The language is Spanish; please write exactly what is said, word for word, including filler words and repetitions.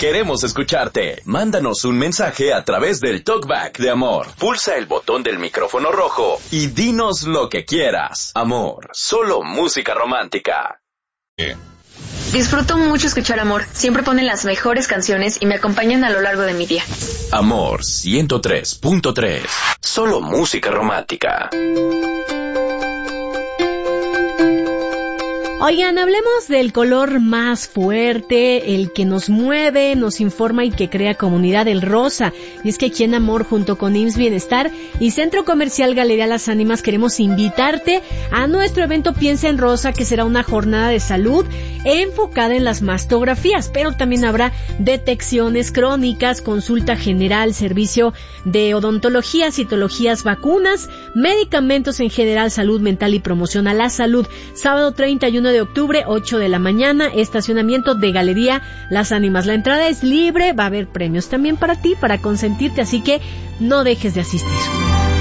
Queremos escucharte. Mándanos un mensaje a través del Talkback de Amor. Pulsa el botón del micrófono rojo y dinos lo que quieras. Amor, solo música romántica. Yeah. Disfruto mucho escuchar Amor. Siempre ponen las mejores canciones y me acompañan a lo largo de mi día. Amor ciento tres punto tres. Solo música romántica. Oigan, hablemos del color más fuerte, el que nos mueve, nos informa y que crea comunidad, el rosa. Y es que aquí en Amor, junto con I M S S Bienestar y Centro Comercial Galería Las Ánimas, queremos invitarte a nuestro evento Piensa en Rosa, que será una jornada de salud enfocada en las mastografías, pero también habrá detecciones crónicas, consulta general, servicio de odontología, citologías, vacunas, medicamentos en general, salud mental y promoción a la salud. Sábado treinta y uno de octubre, ocho de la mañana, estacionamiento de Galería Las Ánimas. La entrada es libre, va a haber premios también para ti, para consentirte, así que no dejes de asistir.